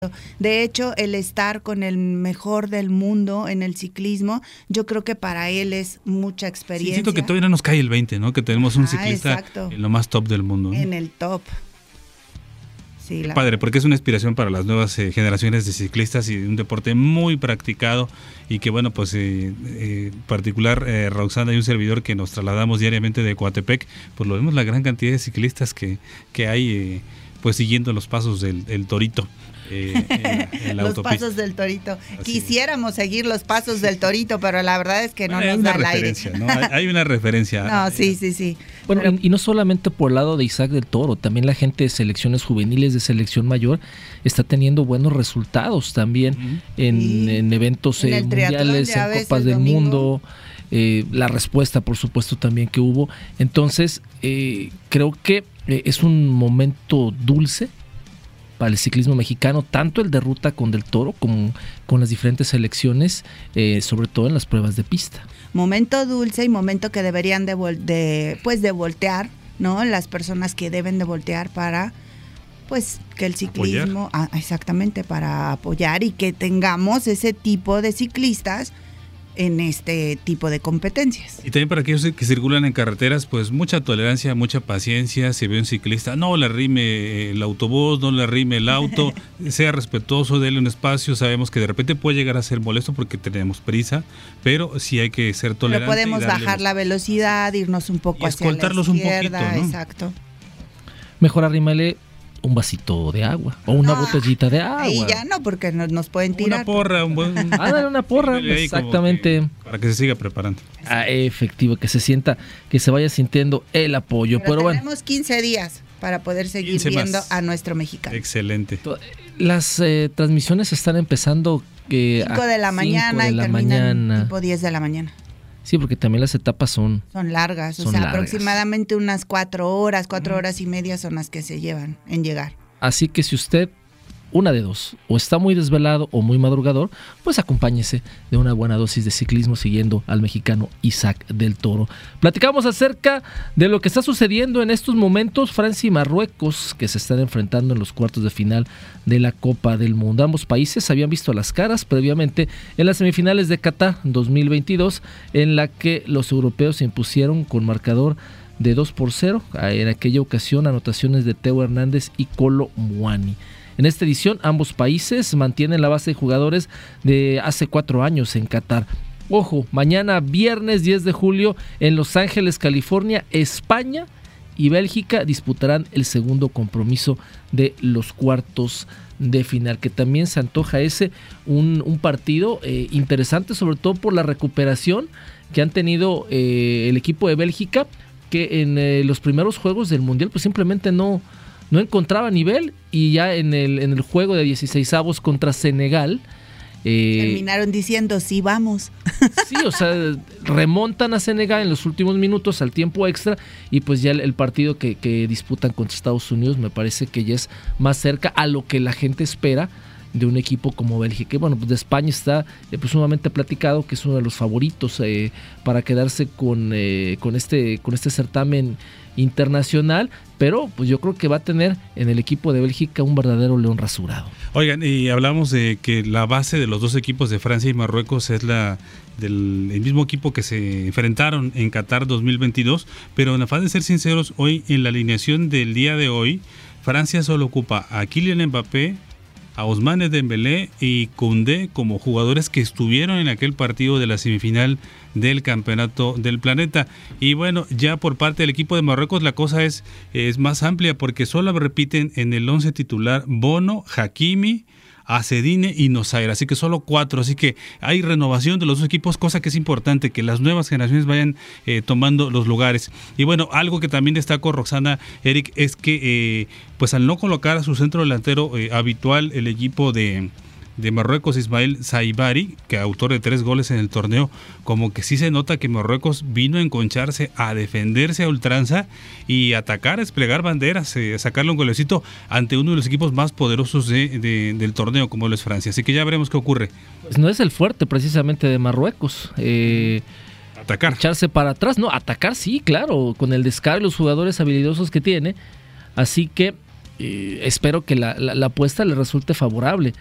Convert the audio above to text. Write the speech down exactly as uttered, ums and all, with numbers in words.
De hecho, el estar con el mejor del mundo en el ciclismo, yo creo que para él es mucha experiencia. Sí, siento que todavía no nos cae el veinte, ¿no? Que tenemos un ah, ciclista exacto. en lo más top del mundo, ¿no? En el top. Sí, la... Padre, porque es una inspiración para las nuevas eh, generaciones de ciclistas y un deporte muy practicado y que, bueno, pues eh, eh, particular eh, Roxana y un servidor que nos trasladamos diariamente de Coatepec, pues lo vemos la gran cantidad de ciclistas que, que hay eh, pues siguiendo los pasos del, del Torito. Eh, en, en la los autopista. pasos del Torito. Así Quisiéramos es. seguir los pasos del Torito, pero la verdad es que no bueno, nos da el aire. ¿no? Hay, hay una referencia. No, sí, sí, sí. Bueno, pero... y, y no solamente por el lado de Isaac del Toro, también la gente de selecciones juveniles, de selección mayor, está teniendo buenos resultados también uh-huh. en, sí. en eventos en eh, mundiales, en Copas del domingo. Mundo. Eh, la respuesta, por supuesto, también que hubo. Entonces, eh, creo que eh, es un momento dulce para el ciclismo mexicano, tanto el de ruta con Del Toro como con las diferentes selecciones, eh, sobre todo en las pruebas de pista. Momento dulce y momento que deberían de, vol- de pues de voltear, ¿no? Las personas que deben de voltear para pues que el ciclismo, ah, exactamente, para apoyar y que tengamos ese tipo de ciclistas en este tipo de competencias. Y también para aquellos que circulan en carreteras, pues mucha tolerancia, mucha paciencia. Si ve un ciclista, no le arrime el autobús, no le arrime el auto, sea respetuoso, déle un espacio. Sabemos que de repente puede llegar a ser molesto porque tenemos prisa, pero sí hay que ser tolerante. Pero podemos bajar la velocidad, irnos un poco hacia la izquierda, escoltarlos un poquito, ¿no? Exacto. Mejor arrímale un vasito de agua o una no, botellita de agua. Ahí ya no, porque nos, nos pueden tirar. Una porra, un buen... Ah, dale una porra, exactamente. Que, para que se siga preparando. Ah, efectivo, que se sienta, que se vaya sintiendo el apoyo. Pero, Pero tenemos bueno, quince días para poder seguir viendo más. A nuestro mexicano. Excelente. Las eh, transmisiones están empezando eh, cinco de la mañana de y la terminan mañana. tipo diez de la mañana. Sí, porque también las etapas son... Son largas, son o sea, largas. aproximadamente unas cuatro horas, cuatro horas y media son las que se llevan en llegar. Así que si usted, una de dos, o está muy desvelado o muy madrugador, pues acompáñese de una buena dosis de ciclismo siguiendo al mexicano Isaac del Toro. Platicamos acerca de lo que está sucediendo en estos momentos, Francia y Marruecos, que se están enfrentando en los cuartos de final de la Copa del Mundo. Ambos países habían visto las caras previamente en las semifinales de Qatar dos mil veintidós, en la que los europeos se impusieron con marcador de dos por cero, en aquella ocasión anotaciones de Teo Hernández y Kolo Muani. En esta edición ambos países mantienen la base de jugadores de hace cuatro años en Qatar. Ojo, mañana viernes diez de julio en Los Ángeles, California, España y Bélgica disputarán el segundo compromiso de los cuartos de final, que también se antoja ese un, un partido eh, interesante, sobre todo por la recuperación que han tenido eh, el equipo de Bélgica, que en eh, los primeros juegos del Mundial pues simplemente no, no encontraba nivel, y ya en el, en el juego de dieciseisavos contra Senegal eh, terminaron diciendo sí, vamos. Sí, o sea, remontan a Senegal en los últimos minutos al tiempo extra, y pues ya el, el partido que, que disputan contra Estados Unidos me parece que ya es más cerca a lo que la gente espera de un equipo como Bélgica. Que bueno, pues de España está eh, pues sumamente platicado que es uno de los favoritos eh, para quedarse con, eh, con, este, con este certamen internacional, pero pues yo creo que va a tener en el equipo de Bélgica un verdadero león rasurado. Oigan, y hablamos de que la base de los dos equipos de Francia y Marruecos es la del el mismo equipo que se enfrentaron en Qatar dos mil veintidós, pero en afán de ser sinceros, hoy en la alineación del día de hoy, Francia solo ocupa a Kylian Mbappé, a Ousmane Dembélé y Koundé como jugadores que estuvieron en aquel partido de la semifinal del Campeonato del Planeta. Y bueno, ya por parte del equipo de Marruecos la cosa es, es más amplia, porque solo repiten en el once titular Bono, Hakimi, Acedine y Nosair, así que solo cuatro, así que hay renovación de los dos equipos, cosa que es importante, que las nuevas generaciones vayan eh, tomando los lugares. Y bueno, algo que también destacó Roxana, Eric, es que eh, pues al no colocar a su centro delantero eh, habitual, el equipo de de Marruecos, Ismael Saibari, que autor de tres goles en el torneo, como que sí se nota que Marruecos vino a enconcharse, a defenderse a ultranza y atacar, a desplegar banderas, eh, sacarle un golecito ante uno de los equipos más poderosos de, de, del torneo, como lo es Francia. Así que ya veremos qué ocurre. Pues no es el fuerte precisamente de Marruecos. Eh... Atacar. Echarse para atrás, no, atacar sí, claro, con el descaro y los jugadores habilidosos que tiene. Así que eh, espero que la, la, la apuesta le resulte favorable